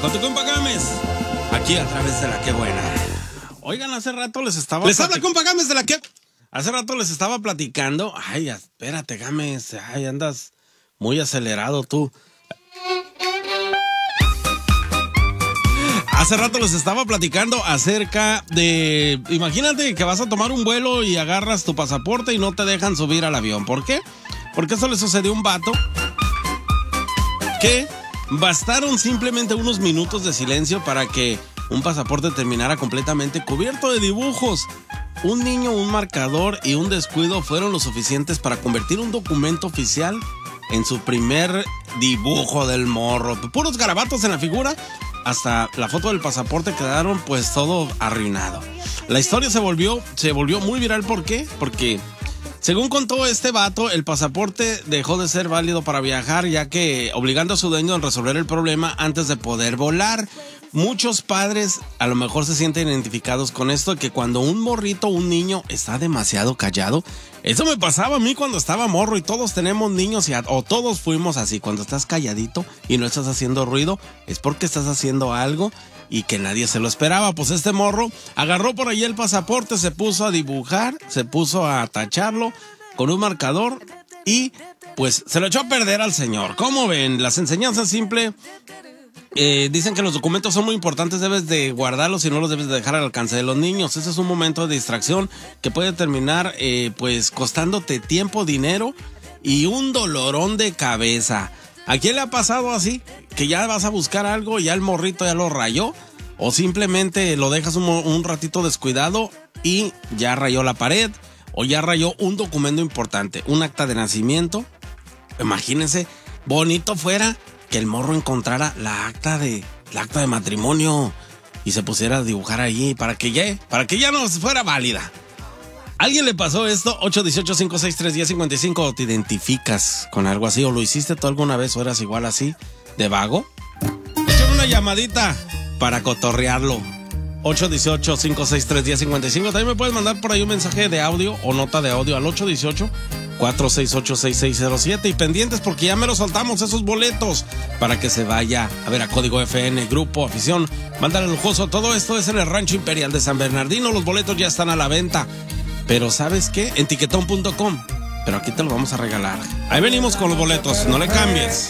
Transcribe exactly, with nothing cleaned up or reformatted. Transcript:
Con tu compa Gámez, aquí a través de La Qué Buena. Oigan, hace rato les estaba... Les habla compa Gámez de La Qué... Hace rato les estaba platicando. Ay, espérate, Gámez. Ay, andas muy acelerado tú. Hace rato les estaba platicando acerca de... Imagínate que vas a tomar un vuelo y agarras tu pasaporte y no te dejan subir al avión. ¿Por qué? Porque eso le sucedió a un vato que bastaron simplemente unos minutos de silencio para que un pasaporte terminara completamente cubierto de dibujos. Un niño, un marcador y un descuido fueron lo suficientes para convertir un documento oficial en su primer dibujo del morro. Puros garabatos en la figura, hasta la foto del pasaporte quedaron pues todo arruinado. La historia se volvió, se volvió muy viral. ¿Por qué? Porque según contó este vato, el pasaporte dejó de ser válido para viajar, ya que obligando a su dueño a resolver el problema antes de poder volar. Muchos padres a lo mejor se sienten identificados con esto, que cuando un morrito, un niño está demasiado callado, eso me pasaba a mí cuando estaba morro, y todos tenemos niños y a, o todos fuimos así. Cuando estás calladito y no estás haciendo ruido, es porque estás haciendo algo y que nadie se lo esperaba. Pues este morro agarró por ahí el pasaporte, se puso a dibujar, se puso a tacharlo con un marcador y pues se lo echó a perder al señor. ¿Cómo ven? Las enseñanzas simples. Eh, dicen que los documentos son muy importantes, debes de guardarlos y no los debes de dejar al alcance de los niños. Ese es un momento de distracción que puede terminar eh, pues costándote tiempo, dinero y un dolorón de cabeza. ¿A quién le ha pasado así? Que ya vas a buscar algo y ya el morrito ya lo rayó, o simplemente lo dejas un, un ratito descuidado y ya rayó la pared, o ya rayó un documento importante, un acta de nacimiento. Imagínense, bonito fuera que el morro encontrara la acta de la acta de matrimonio y se pusiera a dibujar ahí para que ya, para que ya no fuera válida. ¿A alguien le pasó esto? ocho uno ocho, cinco seis tres, uno cero cinco cinco. ¿O te identificas con algo así? ¿O lo hiciste tú alguna vez o eras igual así, de vago? Echen una llamadita para cotorrearlo. ocho uno ocho, cinco seis tres, uno cero cinco cinco. También me puedes mandar por ahí un mensaje de audio o nota de audio al ocho uno ocho, cuatro seis ocho, seis seis cero siete. Y pendientes porque ya me los soltamos esos boletos para que se vaya a ver a Código F N, Grupo, Afición, Mándale Lujoso. Todo esto es en el Rancho Imperial de San Bernardino. Los boletos ya están a la venta. Pero ¿sabes qué? En tiquetón punto com. Pero aquí te los vamos a regalar. Ahí venimos con los boletos. No le cambies.